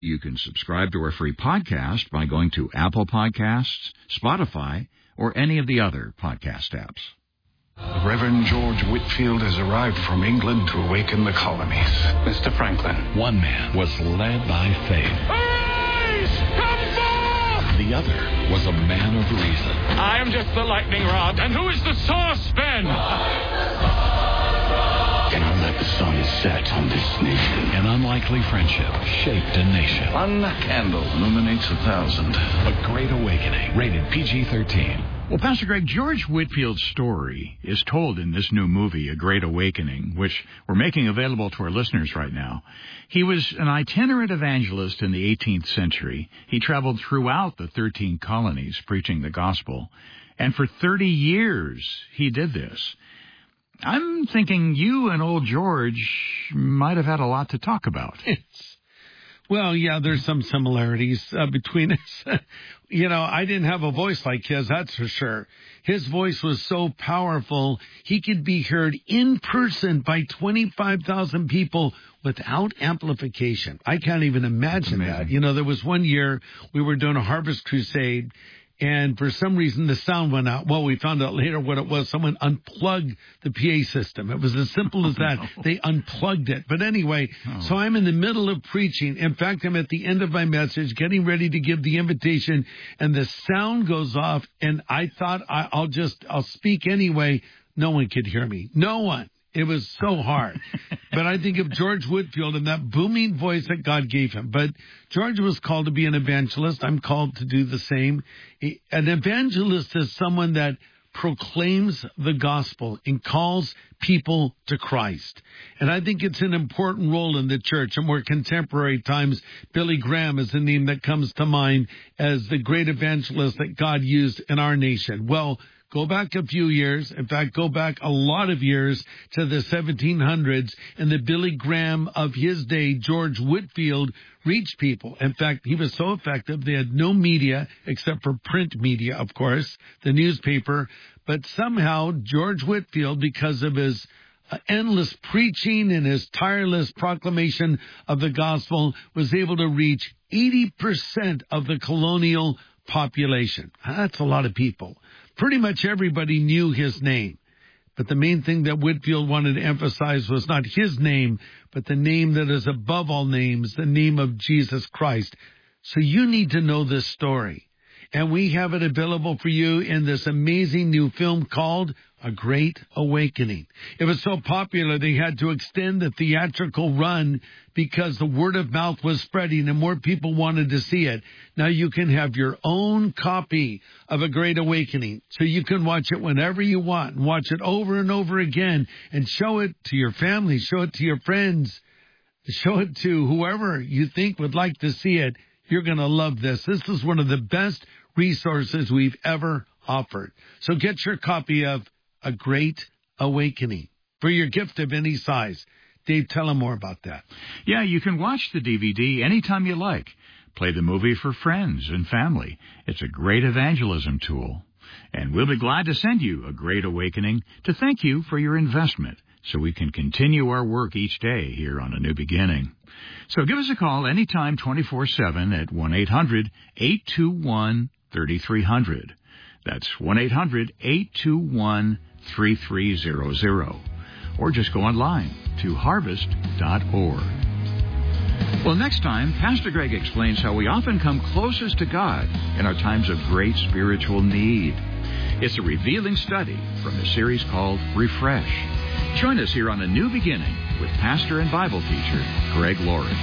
You can subscribe to our free podcast by going to Apple Podcasts, Spotify, or any of the other podcast apps. The Reverend George Whitefield has arrived from England to awaken the colonies. Mr. Franklin. One man was led by faith. Arise! Come forth! The other was a man of reason. I am just the lightning rod. And who is the source, Ben? Cannot let the sun set on this nation. An unlikely friendship shaped a nation. One candle illuminates 1,000. A Great Awakening. Rated PG-13. Well, Pastor Greg, George Whitefield's story is told in this new movie, A Great Awakening, which we're making available to our listeners right now. He was an itinerant evangelist in the 18th century. He traveled throughout the 13 colonies preaching the gospel. And for 30 years, he did this. I'm thinking you and old George might have had a lot to talk about. Well, yeah, there's some similarities between us. I didn't have a voice like his, that's for sure. His voice was so powerful, he could be heard in person by 25,000 people without amplification. I can't even imagine that. There was one year we were doing a harvest crusade, and for some reason, the sound went out. Well, we found out later what it was. Someone unplugged the PA system. It was as simple as that. No. They unplugged it. But anyway, So I'm in the middle of preaching. In fact, I'm at the end of my message, getting ready to give the invitation, and the sound goes off, and I thought I'll speak anyway. No one could hear me. No one. It was so hard. But I think of George Whitefield and that booming voice that God gave him. But George was called to be an evangelist. I'm called to do the same. An evangelist is someone that proclaims the gospel and calls people to Christ. And I think it's an important role in the church. In more contemporary times, Billy Graham is the name that comes to mind as the great evangelist that God used in our nation. Well, go back a few years. In fact, go back a lot of years to the 1700s, and the Billy Graham of his day, George Whitefield, reached people. In fact, he was so effective, they had no media except for print media, of course, the newspaper. But somehow, George Whitefield, because of his endless preaching and his tireless proclamation of the gospel, was able to reach 80% of the colonial population. That's a lot of people. Pretty much everybody knew his name. But the main thing that Whitefield wanted to emphasize was not his name, but the name that is above all names, the name of Jesus Christ. So you need to know this story. And we have it available for you in this amazing new film called A Great Awakening. It was so popular they had to extend the theatrical run because the word of mouth was spreading and more people wanted to see it. Now you can have your own copy of A Great Awakening, so you can watch it whenever you want and watch it over and over again and show it to your family, show it to your friends, show it to whoever you think would like to see it. You're going to love this. This is one of the best resources we've ever offered. So get your copy of A Great Awakening for your gift of any size. Dave, tell them more about that. Yeah, you can watch the DVD anytime you like. Play the movie for friends and family. It's a great evangelism tool. And we'll be glad to send you A Great Awakening to thank you for your investment so we can continue our work each day here on A New Beginning. So give us a call anytime 24/7 at 1-800-821-3300. That's 1-800-821-3300. Or just go online to harvest.org. Well, next time, Pastor Greg explains how we often come closest to God in our times of great spiritual need. It's a revealing study from a series called Refresh. Join us here on A New Beginning with pastor and Bible teacher Greg Laurie.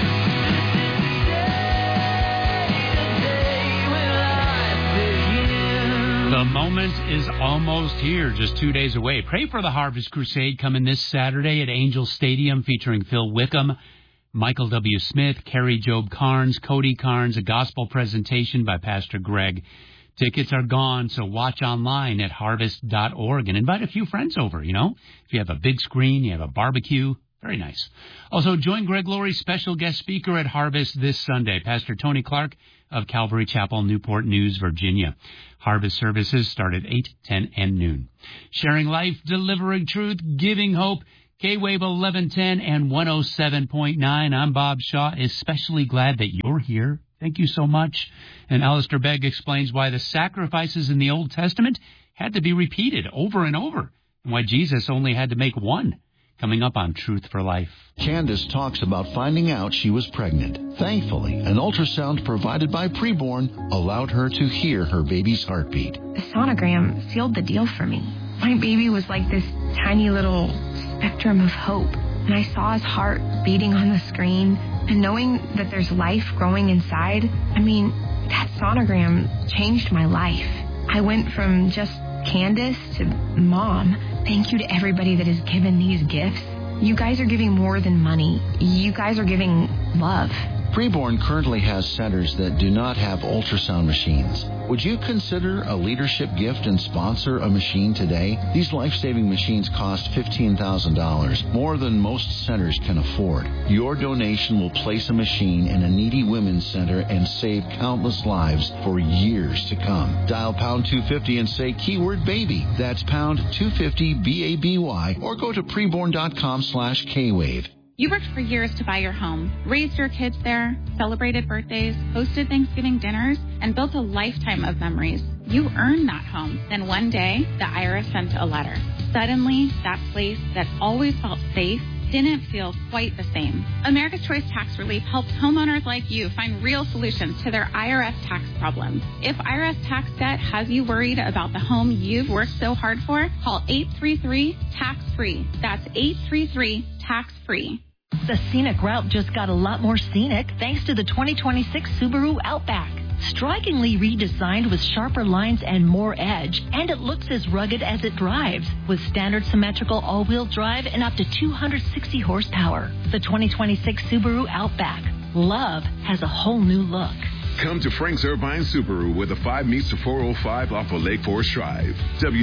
The moment is almost here, just 2 days away. Pray for the Harvest Crusade coming this Saturday at Angel Stadium featuring Phil Wickham, Michael W. Smith, Carrie Job Carnes, Cody Carnes, a gospel presentation by Pastor Greg. Tickets are gone, so watch online at harvest.org and invite a few friends over, If you have a big screen, you have a barbecue, very nice. Also, join Greg Laurie's special guest speaker at Harvest this Sunday, Pastor Tony Clark of Calvary Chapel, Newport News, Virginia. Harvest services start at 8, 10, and noon. Sharing life, delivering truth, giving hope, K-Wave 1110 and 107.9. I'm Bob Shaw, especially glad that you're here. Thank you so much. And Alistair Begg explains why the sacrifices in the Old Testament had to be repeated over and over, and why Jesus only had to make one. Coming up on Truth for Life. Candace talks about finding out she was pregnant. Thankfully, an ultrasound provided by Preborn allowed her to hear her baby's heartbeat. The sonogram sealed the deal for me. My baby was like this tiny little spectrum of hope. And I saw his heart beating on the screen. And knowing that there's life growing inside, that sonogram changed my life. I went from just Candace to Mom. Thank you to everybody that has given these gifts. You guys are giving more than money. You guys are giving love. Preborn currently has centers that do not have ultrasound machines. Would you consider a leadership gift and sponsor a machine today? These life-saving machines cost $15,000, more than most centers can afford. Your donation will place a machine in a needy women's center and save countless lives for years to come. Dial pound 250 and say keyword baby. That's pound 250 BABY, or go to preborn.com/Kwave. You worked for years to buy your home, raised your kids there, celebrated birthdays, hosted Thanksgiving dinners, and built a lifetime of memories. You earned that home. Then one day, the IRS sent a letter. Suddenly, that place that always felt safe didn't feel quite the same. America's Choice Tax Relief helps homeowners like you find real solutions to their IRS tax problems. If IRS tax debt has you worried about the home you've worked so hard for, call 833-TAX-FREE. That's 833-TAX-FREE. The scenic route just got a lot more scenic thanks to the 2026 Subaru Outback. Strikingly redesigned with sharper lines and more edge, and it looks as rugged as it drives, with standard symmetrical all-wheel drive and up to 260 horsepower. The 2026 Subaru Outback. Love has a whole new look. Come to Frank's Irvine Subaru, where the 5 meets the 405 off of Lake Forest Drive.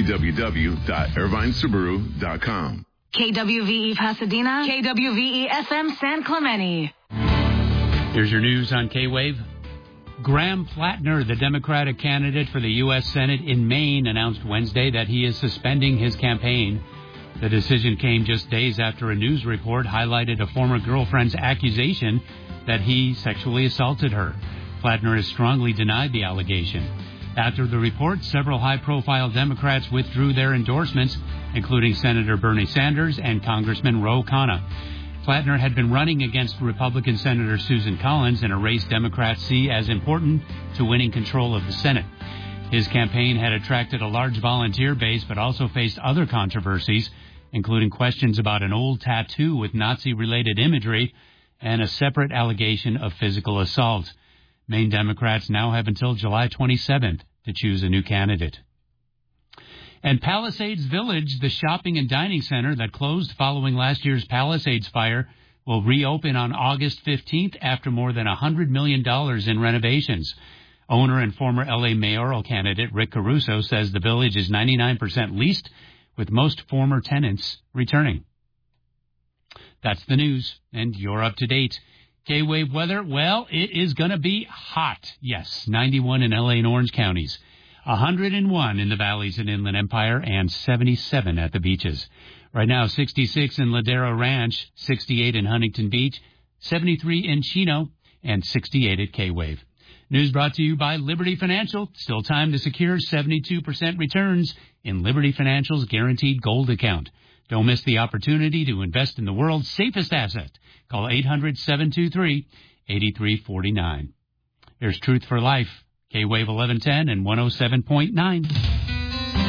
www.irvinesubaru.com. KWVE Pasadena, KWVE FM San Clemente. Here's your news on K-Wave. Graham Plattner, the Democratic candidate for the U.S. Senate in Maine, announced Wednesday that he is suspending his campaign. The decision came just days after a news report highlighted a former girlfriend's accusation that he sexually assaulted her. Plattner has strongly denied the allegation. After the report, several high-profile Democrats withdrew their endorsements, including Senator Bernie Sanders and Congressman Ro Khanna. Plattner had been running against Republican Senator Susan Collins in a race Democrats see as important to winning control of the Senate. His campaign had attracted a large volunteer base, but also faced other controversies, including questions about an old tattoo with Nazi-related imagery and a separate allegation of physical assault. Maine Democrats now have until July 27th to choose a new candidate. And Palisades Village, the shopping and dining center that closed following last year's Palisades fire, will reopen on August 15th after more than $100 million in renovations. Owner and former L.A. mayoral candidate Rick Caruso says the village is 99% leased, with most former tenants returning. That's the news, and you're up to date. K-Wave weather, well, it is going to be hot. Yes, 91 in L.A. and Orange counties. 101 in the valleys and Inland Empire, and 77 at the beaches. Right now, 66 in Ladera Ranch, 68 in Huntington Beach, 73 in Chino, and 68 at K-Wave. News brought to you by Liberty Financial. Still time to secure 72% returns in Liberty Financial's Guaranteed Gold account. Don't miss the opportunity to invest in the world's safest asset. Call 800-723-8349. Here's Truth for Life. K-Wave 1110 and 107.9.